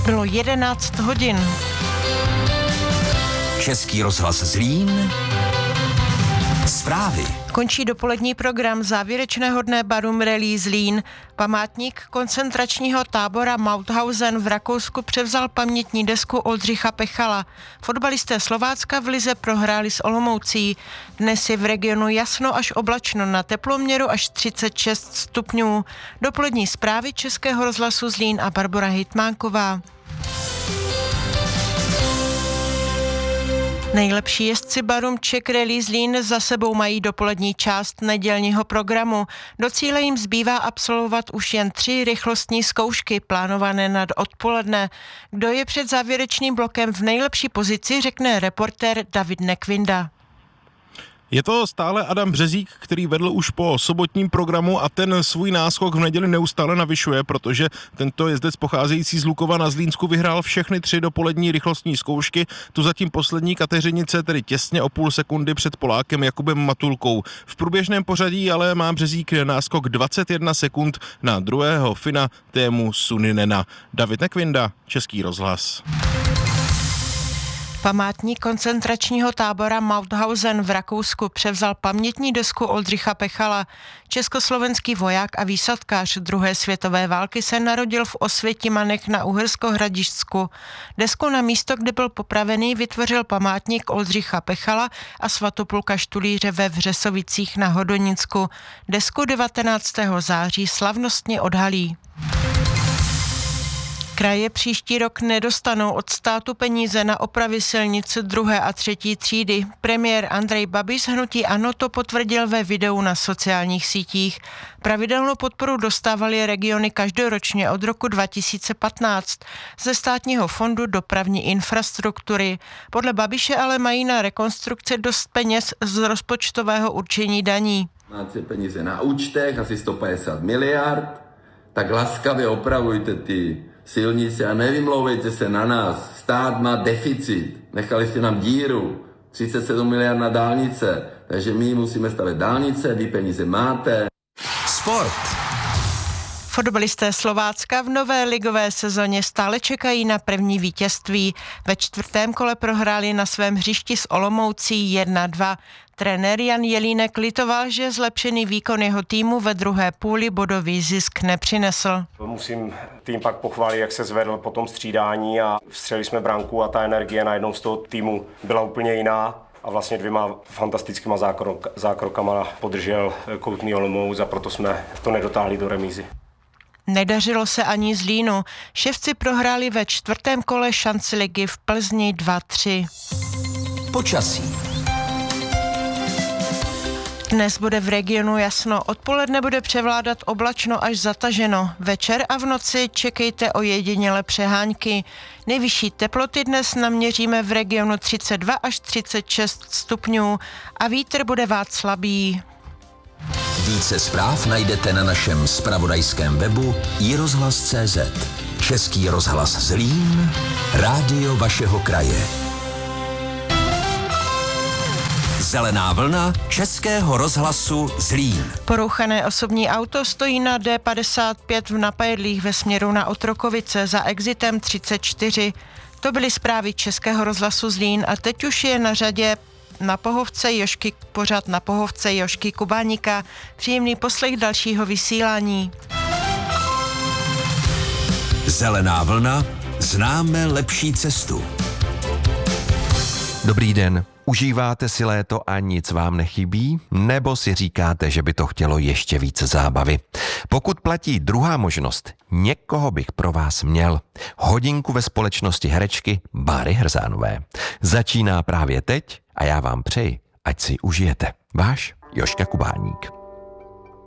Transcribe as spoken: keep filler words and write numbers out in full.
Bylo jedenáct hodin. Český rozhlas Zlín. Zprávy. Končí dopolední program závěrečného dne Barum Rallye Zlín. Památník koncentračního tábora Mauthausen v Rakousku převzal pamětní desku Oldřicha Pechala. Fotbalisté Slovácka v lize prohráli s Olomoucí. Dnes je v regionu jasno až oblačno, na teploměru až třicet šest stupňů. Dopolední zprávy Českého rozhlasu Zlín a Barbora Hejtmánková. Nejlepší jezdci Barum Czech Rallye Zlín za sebou mají dopolední část nedělního programu. Do cíle jim zbývá absolvovat už jen tři rychlostní zkoušky plánované na odpoledne. Kdo je před závěrečným blokem v nejlepší pozici, řekne reportér David Nekvinda. Je to stále Adam Březík, který vedl už po sobotním programu a ten svůj náskok v neděli neustále navyšuje, protože tento jezdec pocházející z Lukova na Zlínsku vyhrál všechny tři dopolední rychlostní zkoušky, tu zatím poslední Kateřinice, tedy těsně o půl sekundy před Polákem Jakubem Matulkou. V průběžném pořadí ale má Březík náskok dvacet jedna sekund na druhého Fina Teemu Suninena. David Nekvinda, Český rozhlas. Památník koncentračního tábora Mauthausen v Rakousku převzal pamětní desku Oldřicha Pechala. Československý voják a výsadkář druhé světové války se narodil v Osvětimanech na Uhersko-Hradišťsku. Desku na místo, kde byl popravený, vytvořil památník Oldřicha Pechala a Svatopluka Štulíře ve Vřesovicích na Hodoninsku. Desku devatenáctého září slavnostně odhalí. Kraje příští rok nedostanou od státu peníze na opravy silnic druhé a třetí třídy. Premiér Andrej Babiš z hnutí ANO to potvrdil ve videu na sociálních sítích. Pravidelnou podporu dostávaly regiony každoročně od roku dva tisíce patnáct ze státního fondu dopravní infrastruktury. Podle Babiše ale mají na rekonstrukce dost peněz z rozpočtového určení daní. Máte peníze na účtech, asi sto padesát miliard, tak laskavě opravujte ty silnice a nevymlouvejte se na nás. Stát má deficit. Nechali jste nám díru. třicet sedm miliard na dálnice. Takže my musíme stavět dálnice, vy peníze máte. Sport. Fotbalisté Slovácka v nové ligové sezóně stále čekají na první vítězství. Ve čtvrtém kole prohráli na svém hřišti s Olomoucí jedna dva. Trenér Jan Jelínek litoval, že zlepšený výkon jeho týmu ve druhé půli bodový zisk nepřinesl. Musím tým pak pochválit, jak se zvedl po tom střídání a vstřelili jsme branku a ta energie najednou z toho týmu byla úplně jiná. A vlastně dvěma fantastickýma zákrok, zákrokama podržel Koutný Olomouc a proto jsme to nedotáhli do remízy. Nedařilo se ani Zlínu. Ševci prohráli ve čtvrtém kole šance ligy v Plzni dva tři. Počasí. Dnes bude v regionu jasno, odpoledne bude převládat oblačno až zataženo. Večer a v noci čekejte ojedinělé přehánky. Nejvyšší teploty dnes naměříme v regionu třicet dva až třicet šest stupňů a vítr bude vát slabý. Více zpráv najdete na našem zpravodajském webu i rozhlas tečka cé zet. Český rozhlas Zlín, rádio vašeho kraje. Zelená vlna Českého rozhlasu Zlín. Porouchané osobní auto stojí na D padesát pět v Napajedlích ve směru na Otrokovice za exitem třicet čtyři. To byly zprávy Českého rozhlasu Zlín a teď už je na řadě na pohovce Jožky, pořad na pohovce Jožky Kubáníka. Příjemný poslech dalšího vysílání. Zelená vlna, známe lepší cestu. Dobrý den. Užíváte si léto a nic vám nechybí? Nebo si říkáte, že by to chtělo ještě více zábavy? Pokud platí druhá možnost, někoho bych pro vás měl. Hodinku ve společnosti herečky Báry Hrzánové. Začíná právě teď a já vám přeji, ať si užijete. Váš Jožka Kubáník.